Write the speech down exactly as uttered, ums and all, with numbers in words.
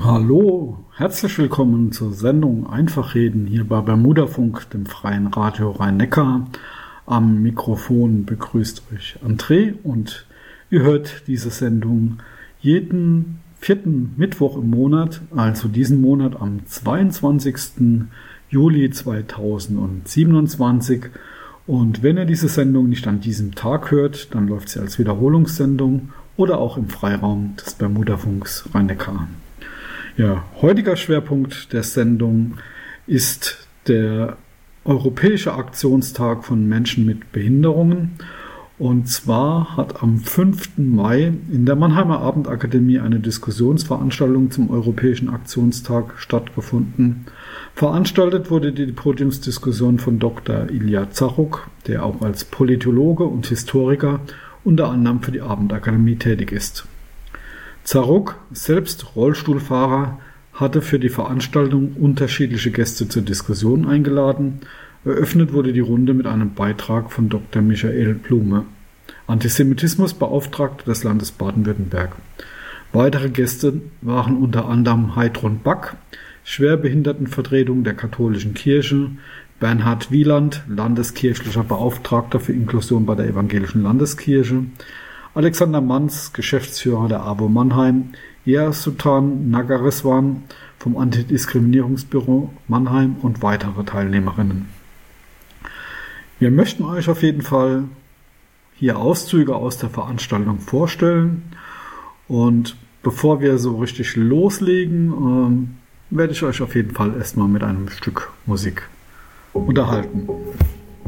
Hallo, herzlich willkommen zur Sendung Einfach reden hier bei Bermudafunk, dem freien Radio Rhein-Neckar. Am Mikrofon begrüßt euch André und ihr hört diese Sendung jeden vierten Mittwoch im Monat, also diesen Monat am zweiundzwanzigsten Juli zweitausendsiebenundzwanzig. Und wenn ihr diese Sendung nicht an diesem Tag hört, dann läuft sie als Wiederholungssendung oder auch im Freiraum des Bermudafunks Rhein-Neckar. Ja, heutiger Schwerpunkt der Sendung ist der Europäische Aktionstag von Menschen mit Behinderungen. Und zwar hat am fünften Mai in der Mannheimer Abendakademie eine Diskussionsveranstaltung zum Europäischen Aktionstag stattgefunden. Veranstaltet wurde die Podiumsdiskussion von Doktor Ilja Zaruk, der auch als Politologe und Historiker unter anderem für die Abendakademie tätig ist. Zaruk, selbst Rollstuhlfahrer, hatte für die Veranstaltung unterschiedliche Gäste zur Diskussion eingeladen. Eröffnet wurde die Runde mit einem Beitrag von Doktor Michael Blume, Antisemitismusbeauftragter des Landes Baden-Württemberg. Weitere Gäste waren unter anderem Heidrun Back, Schwerbehindertenvertretung der katholischen Kirche, Bernhard Wieland, landeskirchlicher Beauftragter für Inklusion bei der evangelischen Landeskirche, Alexander Manz, Geschäftsführer der A B O Mannheim, Ea Sultan Nagareswan vom Antidiskriminierungsbüro Mannheim und weitere Teilnehmerinnen. Wir möchten euch auf jeden Fall hier Auszüge aus der Veranstaltung vorstellen, und bevor wir so richtig loslegen, ähm, werde ich euch auf jeden Fall erstmal mit einem Stück Musik unterhalten.